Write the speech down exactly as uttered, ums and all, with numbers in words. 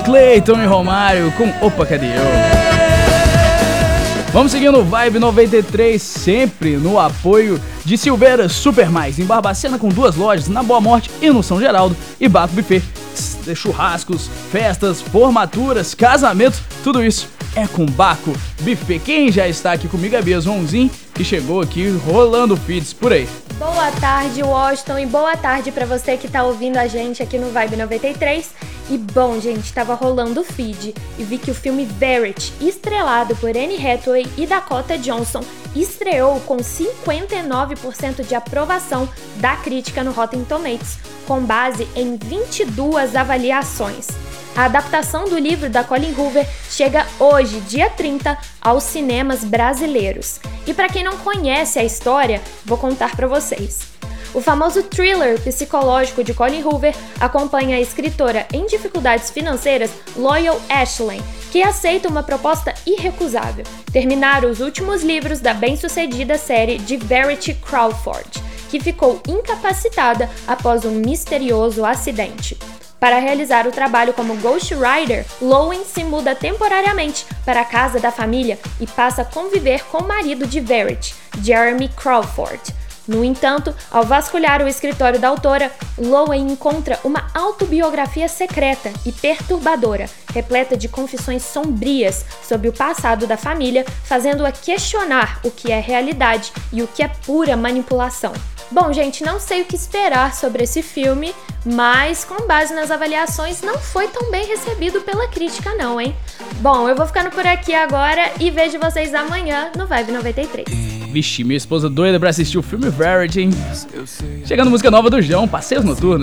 Cleiton e Romário com Opa, Cadê Eu? Vamos seguindo o Vibe noventa e três, sempre no apoio de Silveira Super Mais, em Barbacena com duas lojas, na Boa Morte e no São Geraldo, e Baco Buffet, churrascos, festas, formaturas, casamentos, tudo isso é com Baco Buffet. Quem já está aqui comigo é Bia Zonzin, que chegou aqui rolando feeds por aí. Boa tarde, Washington, e boa tarde pra você que tá ouvindo a gente aqui no Vibe noventa e três. E bom, gente, tava rolando o feed e vi que o filme Verity, estrelado por Anne Hathaway e Dakota Johnson, estreou com cinquenta e nove por cento de aprovação da crítica no Rotten Tomatoes, com base em vinte e duas avaliações. A adaptação do livro da Colleen Hoover chega hoje, dia trinta, aos cinemas brasileiros. E para quem não conhece a história, vou contar para vocês. O famoso thriller psicológico de Colleen Hoover acompanha a escritora em dificuldades financeiras Loyal Ashley, que aceita uma proposta irrecusável: terminar os últimos livros da bem-sucedida série de Verity Crawford, que ficou incapacitada após um misterioso acidente. Para realizar o trabalho como ghostwriter, Lowen se muda temporariamente para a casa da família e passa a conviver com o marido de Verity, Jeremy Crawford. No entanto, ao vasculhar o escritório da autora, Lowen encontra uma autobiografia secreta e perturbadora, repleta de confissões sombrias sobre o passado da família, fazendo-a questionar o que é realidade e o que é pura manipulação. Bom, gente, não sei o que esperar sobre esse filme, mas com base nas avaliações não foi tão bem recebido pela crítica não, hein? Bom, eu vou ficando por aqui agora e vejo vocês amanhã no Vibe noventa e três. Vixe, minha esposa doida pra assistir o filme Verity, hein? Chegando música nova do João, Passeios Noturnos.